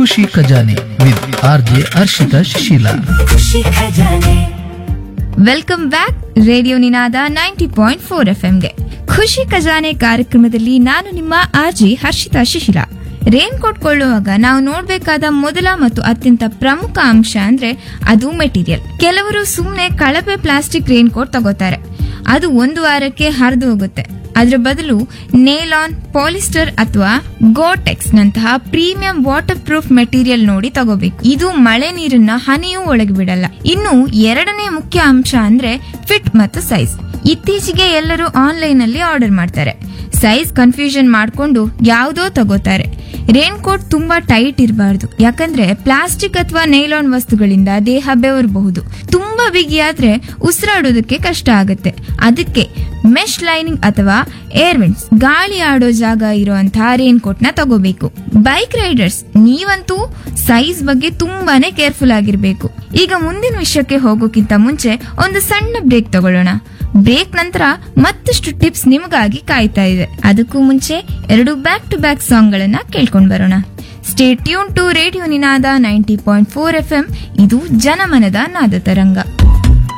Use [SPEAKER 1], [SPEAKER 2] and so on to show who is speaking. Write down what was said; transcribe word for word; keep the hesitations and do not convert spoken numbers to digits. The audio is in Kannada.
[SPEAKER 1] ಖುಷಿ ಖಜಾನೆ with R J Harshita Shishila.
[SPEAKER 2] Welcome back radio Ninada ninety point four F ಎಂಗೆ. ಖುಷಿ ಖಜಾನೆ ಕಾರ್ಯಕ್ರಮದಲ್ಲಿ ನಾನು ನಿಮ್ಮ ಆರ್ಜಿ ಹರ್ಷಿತಾ ಶಿಶಿಲ. ರೇನ್ ಕೋಟ್ ಕೊಳ್ಳುವಾಗ ನಾವು ನೋಡ್ಬೇಕಾದ ಮೊದಲ ಮತ್ತು ಅತ್ಯಂತ ಪ್ರಮುಖ ಅಂಶ ಅಂದ್ರೆ ಅದು ಮೆಟೀರಿಯಲ್. ಕೆಲವರು ಸುಮ್ನೆ ಕಳಪೆ ಪ್ಲಾಸ್ಟಿಕ್ ರೇನ್ ಕೋಟ್ ತಗೋತಾರೆ, ಅದು ಒಂದು ವಾರಕ್ಕೆ ಹರಿದು ಹೋಗುತ್ತೆ. ಅದರ ಬದಲು ನೇಲಾನ್, ಪಾಲಿಸ್ಟರ್ ಅಥವಾ ಗೋಟೆಕ್ಸ್ ನಂತಹ ಪ್ರೀಮಿಯಂ ವಾಟರ್ ಪ್ರೂಫ್ ಮೆಟೀರಿಯಲ್ ನೋಡಿ ತಗೋಬೇಕು. ಇದು ಮಳೆ ನೀರನ್ನ ಹನಿಯೂ ಒಳಗೆ ಬಿಡಲ್ಲ. ಇನ್ನು ಎರಡನೇ ಮುಖ್ಯ ಅಂಶ ಅಂದ್ರೆ ಫಿಟ್ ಮತ್ತು ಸೈಜ್. ಇತ್ತೀಚೆಗೆ ಎಲ್ಲರೂ ಆನ್ಲೈನ್ ಅಲ್ಲಿ ಆರ್ಡರ್ ಮಾಡ್ತಾರೆ, ಸೈಜ್ ಕನ್ಫ್ಯೂಷನ್ ಮಾಡ್ಕೊಂಡು ಯಾವುದೋ ತಗೋತಾರೆ. ರೇನ್ ಕೋಟ್ ತುಂಬಾ ಟೈಟ್ ಇರಬಾರ್ದು, ಯಾಕಂದ್ರೆ ಪ್ಲಾಸ್ಟಿಕ್ ಅಥವಾ ನೈಲಾನ್ ವಸ್ತುಗಳಿಂದ ದೇಹ ಬೆವರಬಹುದು. ತುಂಬಾ ಬಿಗಿಯಾದ್ರೆ ಉಸಿರಾಡೋದಕ್ಕೆ ಕಷ್ಟ ಆಗುತ್ತೆ. ಅದಕ್ಕೆ ಮೆಶ್ ಲೈನಿಂಗ್ ಅಥವಾ ಏರ್ ವೆಂಟ್ಸ್, ಗಾಳಿ ಆಡೋ ಜಾಗ ಇರುವಂತಹ ರೇನ್ ಕೋಟ್ ನ ತಗೋಬೇಕು. ಬೈಕ್ ರೈಡರ್ಸ್, ನೀವಂತೂ ಸೈಜ್ ಬಗ್ಗೆ ತುಂಬಾನೇ ಕೇರ್ಫುಲ್ ಆಗಿರ್ಬೇಕು. ಈಗ ಮುಂದಿನ ವಿಷಯಕ್ಕೆ ಹೋಗೋಕ್ಕಿಂತ ಮುಂಚೆ ಒಂದು ಸಣ್ಣ ಬ್ರೇಕ್ ತಗೊಳ್ಳೋಣ. ಬ್ರೇಕ್ ನಂತರ ಮತ್ತಷ್ಟು ಟಿಪ್ಸ್ ನಿಮಗಾಗಿ ಕಾಯ್ತಾ ಇದೆ. ಅದಕ್ಕೂ ಮುಂಚೆ ಎರಡು ಬ್ಯಾಕ್ ಟು ಬ್ಯಾಕ್ ಸಾಂಗ್ ಗಳನ್ನ ಕೇಳ್ಕೊಂಡ್ ಬರೋಣ. Stay tune to radio Ninada ninety point four F M. ಇದು ಜನಮನದ ನಾದ ತರಂಗ.